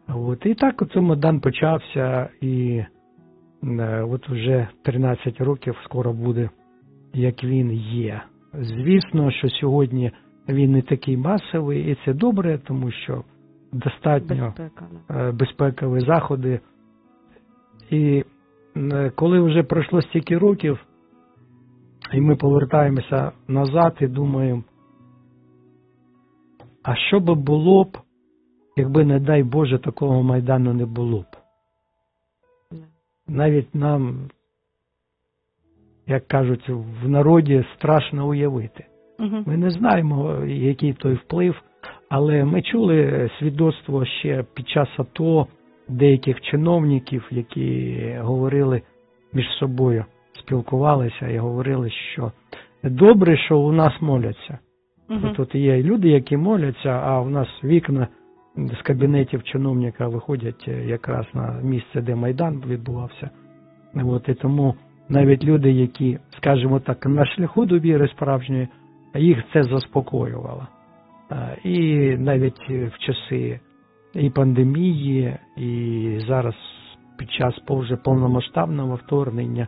От. І так оце Майдан почався, і от вже 13 років скоро буде, як він є. Звісно, що сьогодні він не такий масовий, і це добре, тому що достатньо безпекові заходи. І коли вже пройшло стільки років, і ми повертаємося назад і думаємо, а що би було б, якби, не дай Боже, такого Майдану не було б? Навіть нам, як кажуть, в народі страшно уявити. Ми не знаємо, який той вплив, але ми чули свідоцтво ще під час АТО деяких чиновників, які говорили між собою, спілкувалися і говорили, що добре, що у нас моляться. Тут є люди, які моляться, а у нас вікна з кабінетів чиновника виходять якраз на місце, де Майдан відбувався. От, і тому навіть люди, які, скажімо так, на шляху до віри справжньої, їх це заспокоювало. І навіть в часи і пандемії, і зараз під час вже повномасштабного вторгнення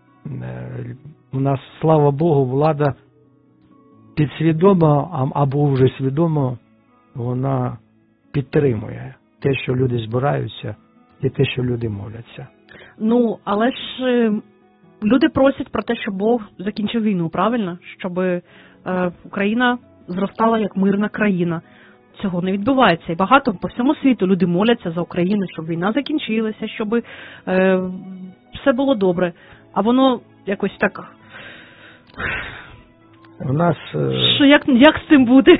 у нас, слава Богу, влада підсвідомо або вже свідомо вона підтримує те, що люди збираються, і те, що люди моляться. Ну, але ж люди просять про те, щоб Бог закінчив війну, правильно? Щоб Україна зростала як мирна країна. Цього не відбувається. І багато по всьому світу люди моляться за Україну, щоб війна закінчилася, щоб все було добре. А воно якось так... У нас... Що, як з цим бути?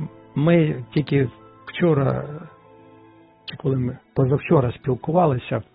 Ми тільки вчора, чи коли ми позавчора спілкувалися